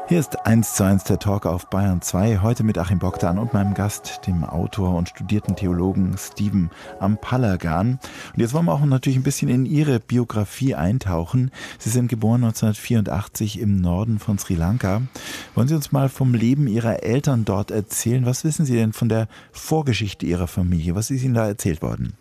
Hier ist 1:1 der Talk auf Bayern 2, heute mit Achim Bogdan und meinem Gast, dem Autor und studierten Theologen Stephen Ampalagan. Und jetzt wollen wir auch natürlich ein bisschen in Ihre Biografie eintauchen. Sie sind geboren 1984 im Norden von Sri Lanka. Wollen Sie uns mal vom Leben Ihrer Eltern dort erzählen? Was wissen Sie denn von der Vorgeschichte Ihrer Familie? Was ist Ihnen da erzählt worden?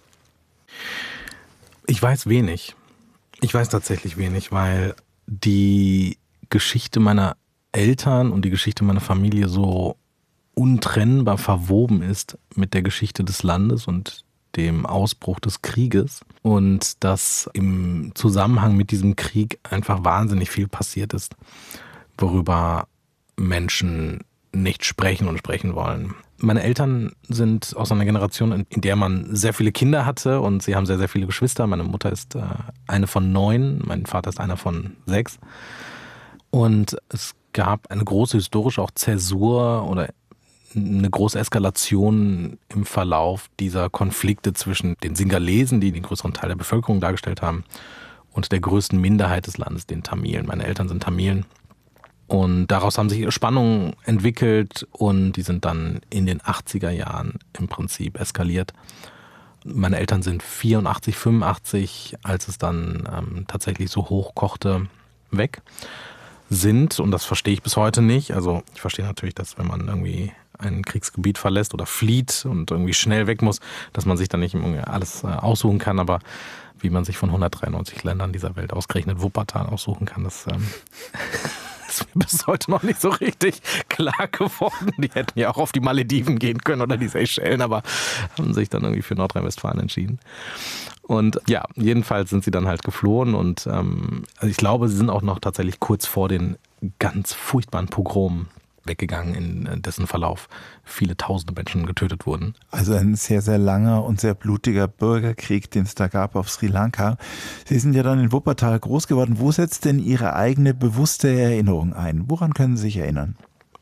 Ich weiß wenig. Ich weiß tatsächlich wenig, weil die Geschichte meiner Eltern und die Geschichte meiner Familie so untrennbar verwoben ist mit der Geschichte des Landes und dem Ausbruch des Krieges und dass im Zusammenhang mit diesem Krieg einfach wahnsinnig viel passiert ist, worüber Menschen nicht sprechen und sprechen wollen. Meine Eltern sind aus einer Generation, in der man sehr viele Kinder hatte und sie haben sehr, sehr viele Geschwister. Meine Mutter ist eine von 9, mein Vater ist einer von 6. Und es gab eine große historische auch Zäsur oder eine große Eskalation im Verlauf dieser Konflikte zwischen den Singalesen, die den größeren Teil der Bevölkerung dargestellt haben, und der größten Minderheit des Landes, den Tamilen. Meine Eltern sind Tamilen. Und daraus haben sich Spannungen entwickelt und die sind dann in den 80er Jahren im Prinzip eskaliert. Meine Eltern sind 84, 85, als es dann tatsächlich so hochkochte, weg sind, und das verstehe ich bis heute nicht. Also ich verstehe natürlich, dass wenn man irgendwie ein Kriegsgebiet verlässt oder flieht und irgendwie schnell weg muss, dass man sich dann nicht alles aussuchen kann, aber wie man sich von 193 Ländern dieser Welt ausgerechnet Wuppertal aussuchen kann, das ist mir bis heute noch nicht so richtig klar geworden. Die hätten ja auch auf die Malediven gehen können oder die Seychellen, aber haben sich dann irgendwie für Nordrhein-Westfalen entschieden. Und ja, jedenfalls sind sie dann halt geflohen und also ich glaube, sie sind auch noch tatsächlich kurz vor den ganz furchtbaren Pogromen weggegangen, in dessen Verlauf viele tausende Menschen getötet wurden. Also ein sehr, sehr langer und sehr blutiger Bürgerkrieg, den es da gab auf Sri Lanka. Sie sind ja dann in Wuppertal groß geworden. Wo setzt denn Ihre eigene bewusste Erinnerung ein? Woran können Sie sich erinnern?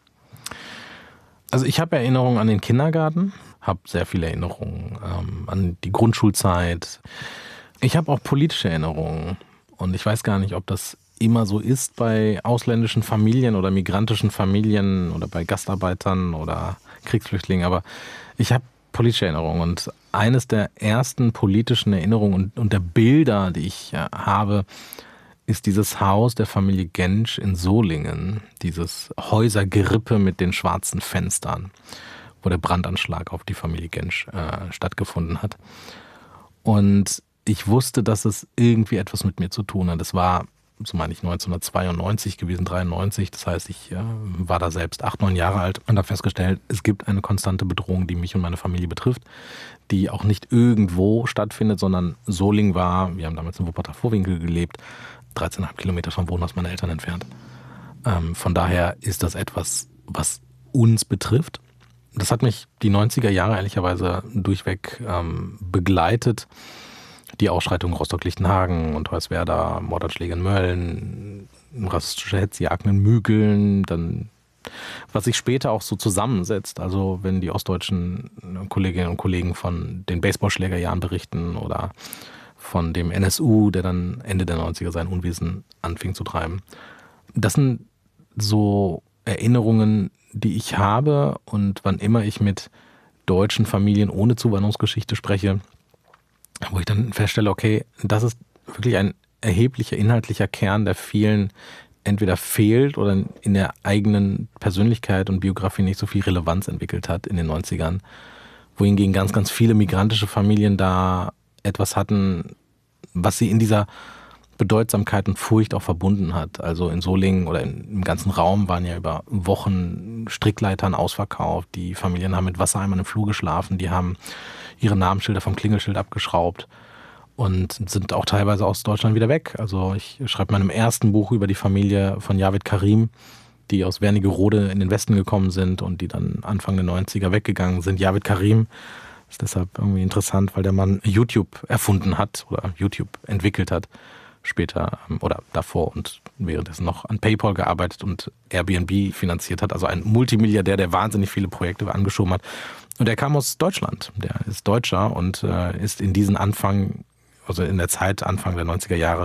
Also ich habe Erinnerungen an den Kindergarten, habe sehr viele Erinnerungen an die Grundschulzeit. Ich habe auch politische Erinnerungen und ich weiß gar nicht, ob das immer so ist bei ausländischen Familien oder migrantischen Familien oder bei Gastarbeitern oder Kriegsflüchtlingen, aber ich habe politische Erinnerungen und eines der ersten politischen Erinnerungen und der Bilder, die ich habe, ist dieses Haus der Familie Gensch in Solingen, dieses Häusergerippe mit den schwarzen Fenstern, wo der Brandanschlag auf die Familie Gensch stattgefunden hat. Und ich wusste, dass es irgendwie etwas mit mir zu tun hat. Es war, so meine ich, 1992 gewesen, 93. Das heißt, ich war da selbst 8, 9 Jahre alt und habe festgestellt, es gibt eine konstante Bedrohung, die mich und meine Familie betrifft, die auch nicht irgendwo stattfindet, sondern Solingen war, wir haben damals in Wuppertal-Vorwinkel gelebt, 13,5 Kilometer vom Wohnhaus meiner Eltern entfernt. Von daher ist das etwas, was uns betrifft. Das hat mich die 90er Jahre ehrlicherweise durchweg begleitet. Die Ausschreitungen Rostock-Lichtenhagen und Hoyerswerda, Mordanschläge in Mölln, rassistische Hetzjagden in Mügeln, dann was sich später auch so zusammensetzt. Also wenn die ostdeutschen Kolleginnen und Kollegen von den Baseballschlägerjahren berichten oder von dem NSU, der dann Ende der 90er sein Unwesen anfing zu treiben. Das sind so Erinnerungen, die ich habe, und wann immer ich mit deutschen Familien ohne Zuwanderungsgeschichte spreche, wo ich dann feststelle, okay, das ist wirklich ein erheblicher inhaltlicher Kern, der vielen entweder fehlt oder in der eigenen Persönlichkeit und Biografie nicht so viel Relevanz entwickelt hat in den 90ern, wohingegen ganz, ganz viele migrantische Familien da etwas hatten, was sie in dieser Bedeutsamkeit und Furcht auch verbunden hat. Also in Solingen oder im ganzen Raum waren ja über Wochen Strickleitern ausverkauft. Die Familien haben mit Wassereimern im Flur geschlafen, die haben ihre Namensschilder vom Klingelschild abgeschraubt und sind auch teilweise aus Deutschland wieder weg. Also ich schreibe in meinem ersten Buch über die Familie von Javid Karim, die aus Wernigerode in den Westen gekommen sind und die dann Anfang der 90er weggegangen sind. Javid Karim ist deshalb irgendwie interessant, weil der Mann YouTube erfunden hat oder YouTube entwickelt hat. Später oder davor und währenddessen noch an PayPal gearbeitet und Airbnb finanziert hat. Also ein Multimilliardär, der wahnsinnig viele Projekte angeschoben hat. Und er kam aus Deutschland. Der ist Deutscher und ist in diesen Anfang, also in der Zeit Anfang der 90er Jahre